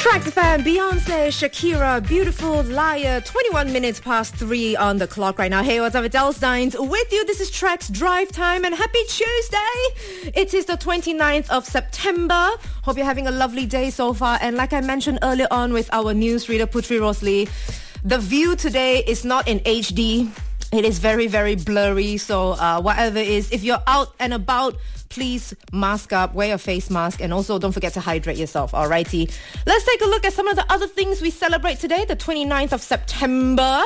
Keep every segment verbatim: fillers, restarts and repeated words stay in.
Tracks F M, Beyonce, Shakira, Beautiful Liar, twenty-one minutes past three on the clock right now. Hey, what's up? It's Els Dines with you. This is Tracks Drive Time and happy Tuesday. It is the twenty-ninth of September. Hope you're having a lovely day so far. And like I mentioned earlier on with our newsreader, Putri Rosli, the view today is not in H D. It is very, very blurry. So uh, whatever it is, if you're out and about, please mask up, wear your face mask, and also don't forget to hydrate yourself, alrighty? Let's take a look at some of the other things we celebrate today, the twenty-ninth of September.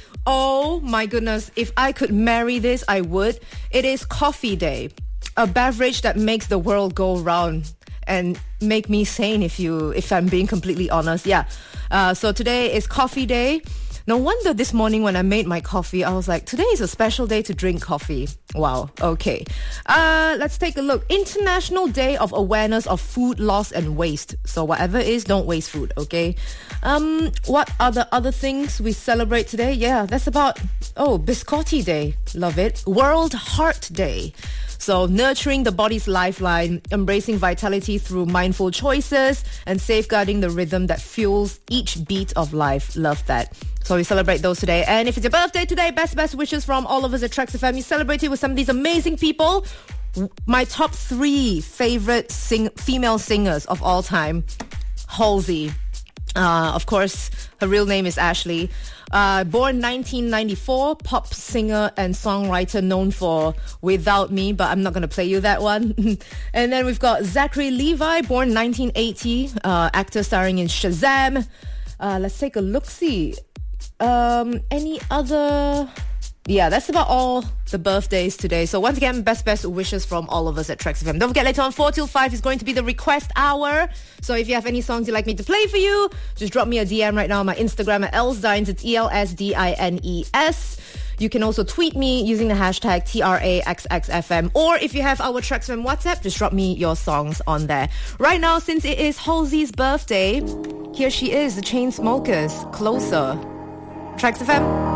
Oh my goodness, if I could marry this, I would. It is Coffee Day, a beverage that makes the world go round and make me sane, if you, if I'm being completely honest. Yeah. Uh, so today is Coffee Day. No wonder this morning when I made my coffee, I was like, today is a special day to drink coffee. Wow, okay. Uh, let's take a look. International Day of Awareness of Food Loss and Waste. So whatever it is, don't waste food, okay? Um, what are the other things we celebrate today? Yeah, that's about, oh, Biscotti Day. Love it. World Heart Day. So nurturing the body's lifeline, embracing vitality through mindful choices, and safeguarding the rhythm that fuels each beat of life. Love that. So we celebrate those today. And if it's your birthday today, best, best wishes from all of us at Tracks F M. You celebrate it with some of these amazing people. My top three favorite sing- female singers of all time. Halsey. Uh, of course, her real name is Ashley. Uh, born nineteen ninety-four, pop singer and songwriter known for Without Me, but I'm not going to play you that one. And then we've got Zachary Levi, born nineteen eighty, uh, actor starring in Shazam. Uh, let's take a look-see. Um, any other... Yeah, that's about all the birthdays today. So once again, best, best wishes from all of us at Tracks F M. Don't forget, later on, four till five is going to be the request hour. So if you have any songs you'd like me to play for you, just drop me a D M right now on my Instagram at elsdines. It's E L S D I N E S. You can also tweet me using the hashtag T R A X X F M. Or if you have our Tracks F M WhatsApp, just drop me your songs on there. Right now, since it is Halsey's birthday, here she is, the Chainsmokers, Closer. Tracks F M.